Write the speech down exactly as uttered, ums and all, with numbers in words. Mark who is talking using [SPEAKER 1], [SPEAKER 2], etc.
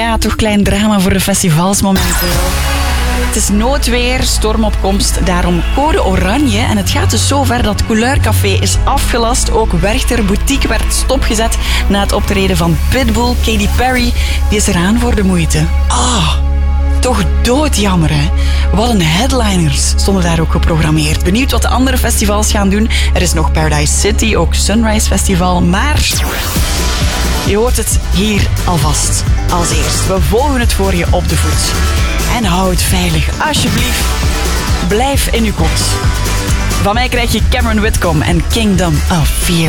[SPEAKER 1] ja, toch klein drama voor de festivals momenteel. Het is noodweer, stormopkomst, daarom code oranje. En het gaat dus zover dat Couleur Café is afgelast. Ook Werchter Boutique werd stopgezet na het optreden van Pitbull. Katy Perry, die is eraan voor de moeite. Ah, toch doodjammer, hè? Wat een headliners stonden daar ook geprogrammeerd. Benieuwd wat de andere festivals gaan doen. Er is nog Paradise City, ook Sunrise Festival, maar... je hoort het hier alvast als eerst. We volgen het voor je op de voet. En hou het veilig, alsjeblieft. Blijf in uw kot. Van mij krijg je Cameron Whitcomb en Kingdom of Fear.